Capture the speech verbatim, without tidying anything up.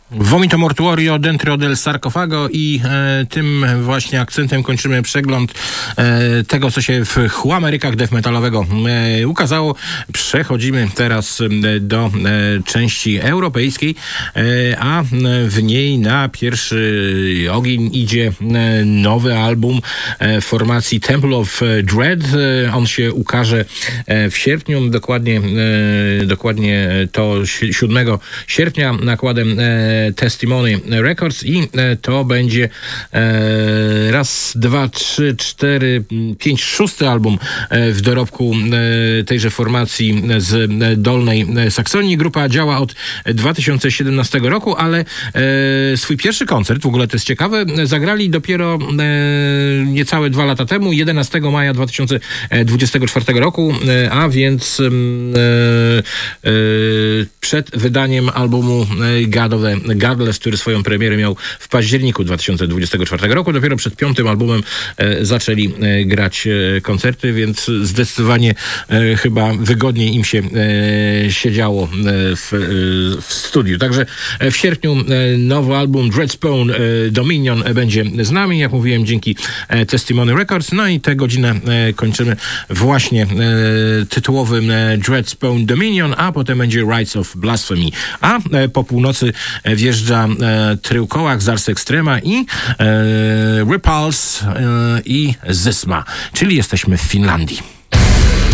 Vomito mortuorio dentro del sarcofago i e, tym właśnie akcentem kończymy przegląd e, tego, co się w Huamerykach death metalowego e, ukazało. Przechodzimy teraz e, do e, części europejskiej, e, a w niej na pierwszy ogień idzie e, nowy album e, formacji Temple of Dread. E, on się ukaże e, w sierpniu, dokładnie, e, dokładnie to siódmego sierpnia nakładem e, Testimony Records i e, to będzie e, raz, dwa, trzy, cztery, pięć, szósty album e, w dorobku e, tejże formacji z e, Dolnej Saksonii. Grupa działa od dwa tysiące siedemnastego roku, ale e, swój pierwszy koncert, w ogóle to jest ciekawe, zagrali dopiero e, niecałe dwa lata temu, jedenastego maja dwa tysiące dwudziestego czwartego roku, e, a więc e, e, przed wydaniem albumu God of the Godless, który swoją premierę miał w październiku dwa tysiące dwudziestego czwartego roku. Dopiero przed piątym albumem e, zaczęli e, grać e, koncerty, więc zdecydowanie e, chyba wygodniej im się e, siedziało e, w, e, w studiu. Także e, w sierpniu e, nowy album Dreadspawn e, Dominion e, będzie z nami, jak mówiłem, dzięki e, Testimony Records. No i tę godzinę e, kończymy właśnie e, tytułowym e, Dreadspawn Dominion, a potem będzie Rites of Blasphemy. A e, po północy e, wjeżdża e, Tryłkołak z Ars Extrema i e, Repulse e, i Zysma, czyli jesteśmy w Finlandii.